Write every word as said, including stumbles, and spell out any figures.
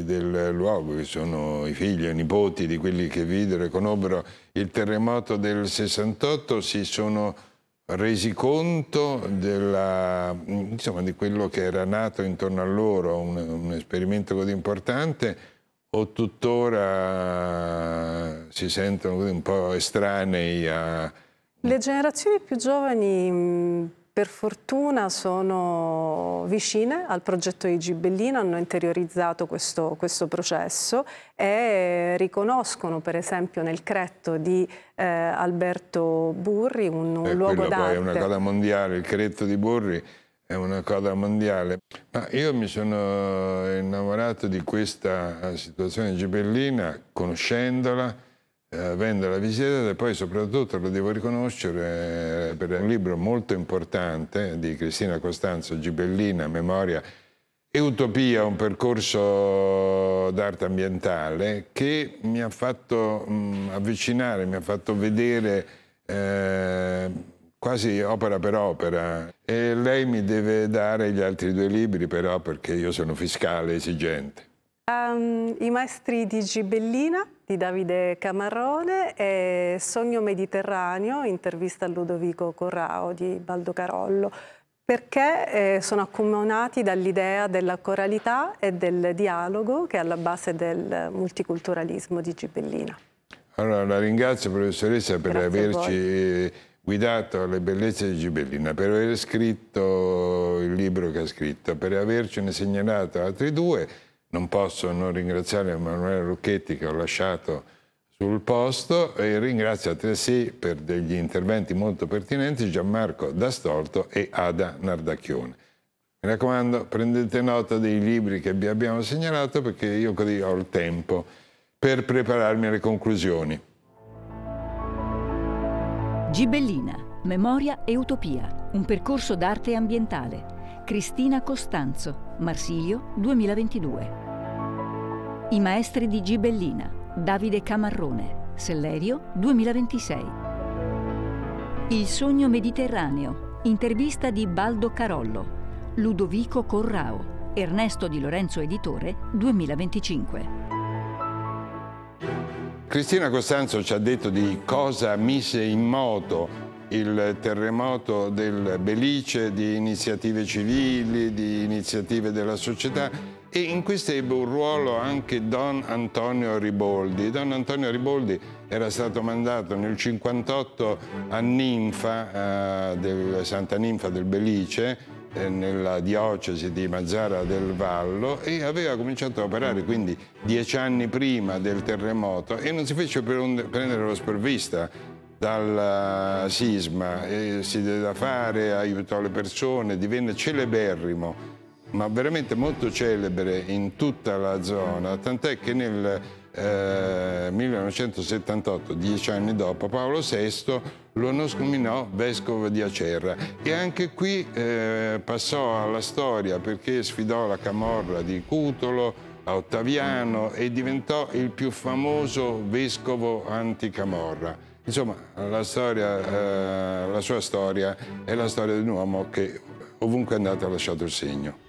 del luogo, che sono i figli e i nipoti di quelli che videro e conobbero il terremoto del sessantotto, si sono resi conto della, insomma, di quello che era nato intorno a loro, un, un esperimento così importante, o tuttora si sentono così un po' estranei a... Le generazioni più giovani, per fortuna, sono vicine al progetto di Gibellina, hanno interiorizzato questo, questo processo e riconoscono, per esempio, nel Cretto di eh, Alberto Burri un, un luogo d'arte. Poi è una coda mondiale, il Cretto di Burri è una coda mondiale. Ma io mi sono innamorato di questa situazione gibellina conoscendola, eh, avendola visitata, e poi soprattutto, lo devo riconoscere, per un libro molto importante di Cristina Costanzo, Gibellina, Memoria e Utopia, un percorso d'arte ambientale che mi ha fatto mh, avvicinare, mi ha fatto vedere eh, quasi opera per opera, e lei mi deve dare gli altri due libri però, perché io sono fiscale esigente. Um, I maestri di Gibellina di Davide Camarrone e Sogno Mediterraneo, intervista a Ludovico Corrao di Baldo Carollo, perché eh, sono accomunati dall'idea della coralità e del dialogo che è alla base del multiculturalismo di Gibellina. Allora, la ringrazio, professoressa, per Grazie averci guidato alle bellezze di Gibellina, per aver scritto il libro che ha scritto, per avercene segnalato altri due. Non posso non ringraziare Emanuele Lucchetti, che ho lasciato sul posto, e ringrazio altresì per degli interventi molto pertinenti Gianmarco D'Astolto e Ada Nardacchione. Mi raccomando, prendete nota dei libri che vi abbiamo segnalato, perché io così ho il tempo per prepararmi alle conclusioni. Gibellina, Memoria e Utopia, un percorso d'arte ambientale. Cristina Costanzo, Marsilio duemilaventidue. I maestri di Gibellina, Davide Camarrone, Sellerio duemilaventisei. Il sogno mediterraneo, intervista di Baldo Carollo, Ludovico Corrao, Ernesto Di Lorenzo Editore duemilaventicinque. Cristina Costanzo ci ha detto di cosa mise in moto il terremoto del Belice, di iniziative civili, di iniziative della società, e in questo ebbe un ruolo anche Don Antonio Riboldi. Don Antonio Riboldi era stato mandato nel cinquantotto a Ninfa, eh, del Santa Ninfa del Belice, eh, nella diocesi di Mazara del Vallo, e aveva cominciato a operare quindi dieci anni prima del terremoto, e non si fece prendere lo sprovvista dal sisma, e si diede da fare, aiutò le persone, divenne celeberrimo, ma veramente molto celebre in tutta la zona, tant'è che nel eh, millenovecentosettantotto, dieci anni dopo, Paolo sesto lo nominò vescovo di Acerra, e anche qui eh, passò alla storia perché sfidò la camorra di Cutolo, a Ottaviano, e diventò il più famoso vescovo anticamorra. Insomma, la, storia, eh, la sua storia è la storia di un uomo che ovunque è andato ha lasciato il segno.